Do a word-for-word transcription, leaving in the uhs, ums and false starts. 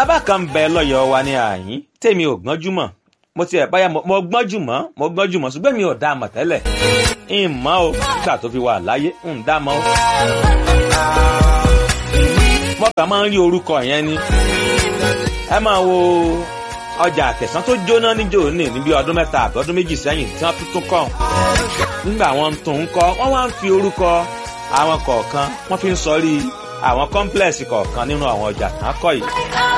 bàbá kan ń bẹ lọ́yọ̀ọ́ wa ní àyín tèmi ò gbọ́njú mọ̀ mo ti ẹ̀ báyà mo gbọ́njú mọ́ mo gbọ́njú mọ́ ṣùgbọ́n mi ò dá a mọ̀ tẹ́lẹ̀ ń mọ̀ o nígbà tó fi wà láyé ń dá a mọ̀ o. mo kàn máa ń rí orúkọ yẹn ni ẹ máa wo ọjà Àkẹ̀sán tó jóná níjó ní níbi ọdún mẹ́ta àbí ọdún méjì sẹ́yìn tí wọ́n tuntun kọ́ nígbà wọn tún ń kọ́ wọ́n wá ń fi orúkọ àwọn kọ̀ọ̀kan wọ́n fi ń sọrí àwọn kọ́ńplẹ̀sì kọ̀ọ̀kan nínú àwọn ọjà tán kọ́ yìí.